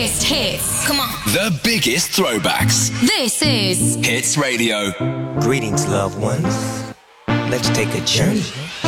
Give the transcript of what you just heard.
biggest hits. Come on. The biggest throwbacks. This is Hits Radio. Greetings, loved ones. Let's take a journey